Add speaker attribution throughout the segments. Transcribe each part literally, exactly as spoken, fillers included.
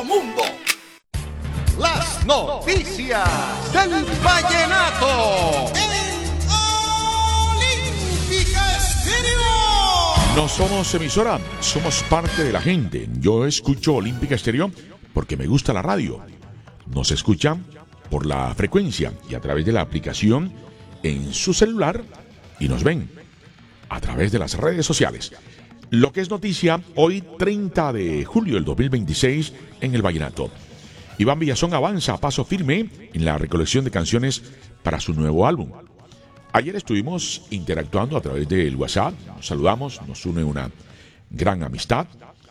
Speaker 1: mundo. Las noticias del vallenato.
Speaker 2: No somos emisora, somos parte de la gente. Yo escucho Olímpica Estéreo porque me gusta la radio. Nos escuchan por la frecuencia y a través de la aplicación en su celular y nos ven a través de las redes sociales. Lo que es noticia hoy treinta de julio del dos mil veintiséis en el vallenato. Iván Villazón avanza a paso firme en la recolección de canciones para su nuevo álbum. Ayer estuvimos interactuando a través del WhatsApp, nos saludamos, nos une una gran amistad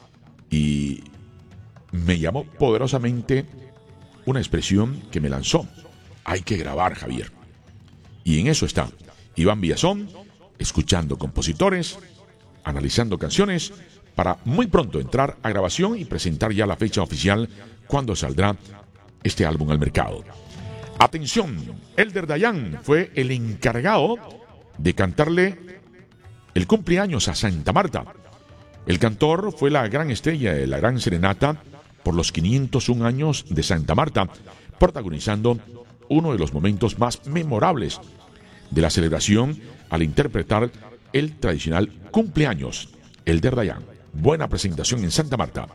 Speaker 2: y me llamó poderosamente una expresión que me lanzó. Hay que grabar, Javier. Y en eso está Iván Villazón, escuchando compositores, analizando canciones, para muy pronto entrar a grabación y presentar ya la fecha oficial cuando saldrá este álbum al mercado. Atención, Elder Dayan fue el encargado de cantarle el cumpleaños a Santa Marta. El cantor fue la gran estrella de la gran serenata por los quinientos un años de Santa Marta, protagonizando uno de los momentos más memorables de la celebración al interpretar el tradicional cumpleaños. Elder Dayan, buena presentación en Santa Marta.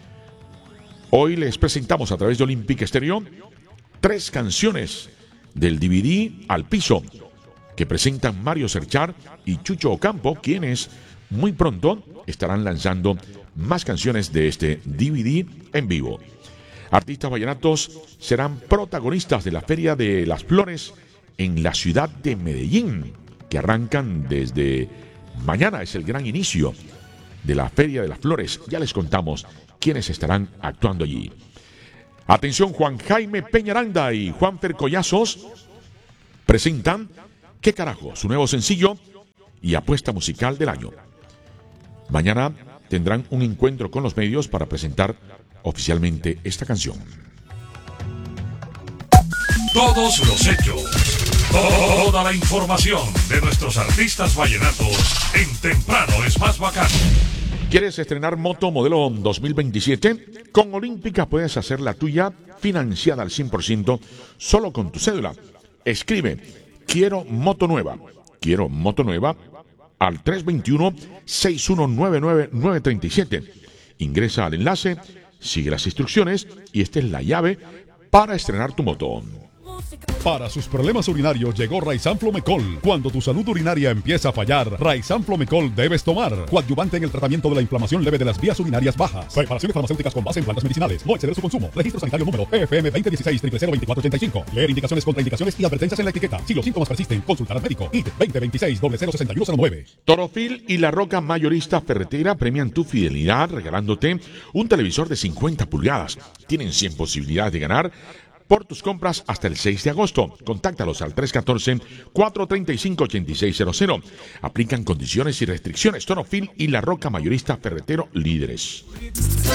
Speaker 2: Hoy les presentamos a través de Olímpica Estéreo tres canciones del D V D Al Piso que presentan Mario Serchar y Chucho Ocampo, quienes muy pronto estarán lanzando más canciones de este D V D en vivo. Artistas vallenatos serán protagonistas de la Feria de las Flores en la ciudad de Medellín, que arrancan desde mañana. Es el gran inicio de la Feria de las Flores. Ya les contamos quiénes estarán actuando allí. Atención, Juan Jaime Peñaranda y Juanfer Collazos presentan ¿Qué carajo?, su nuevo sencillo y apuesta musical del año. Mañana tendrán un encuentro con los medios para presentar oficialmente esta canción.
Speaker 3: Todos los hechos, toda la información de nuestros artistas vallenatos en Temprano es Más Bacano.
Speaker 2: ¿Quieres estrenar moto modelo dos mil veintisiete? Con Olímpica puedes hacer la tuya financiada al cien por ciento solo con tu cédula. Escribe, quiero moto nueva, quiero moto nueva al tres dos uno, seis uno nueve nueve, nueve tres siete. Ingresa al enlace, sigue las instrucciones y esta es la llave para estrenar tu moto.
Speaker 4: Para sus problemas urinarios llegó Raizan Flomecol. Cuando tu salud urinaria empieza a fallar, Raizan Flomecol debes tomar. Coadyuvante en el tratamiento de la inflamación leve de las vías urinarias bajas. Preparaciones farmacéuticas con base en plantas medicinales. No exceder su consumo. Registro sanitario número P F M veinte dieciséis, cero cero veinticuatro ochenta y cinco. Leer indicaciones, contraindicaciones y advertencias en la etiqueta. Si los síntomas persisten, consultar al médico. I D veinte veintiséis, cero cero sesenta y uno cero nueve.
Speaker 2: Torofil y La Roca Mayorista Ferretera premian tu fidelidad regalándote un televisor de cincuenta pulgadas. Tienen cien posibilidades de ganar por tus compras hasta el seis de agosto. Contáctalos al tres uno cuatro, cuatro tres cinco, ocho seis cero cero. Aplican condiciones y restricciones. Torofil y La Roca Mayorista Ferretero, líderes.